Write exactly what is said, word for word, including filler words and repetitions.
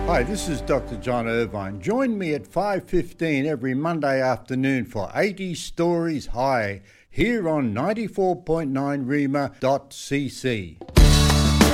Hi, this is Doctor John Irvine. Join me at five fifteen every Monday afternoon for eighty Stories High here on ninety-four point nine rima dot c c.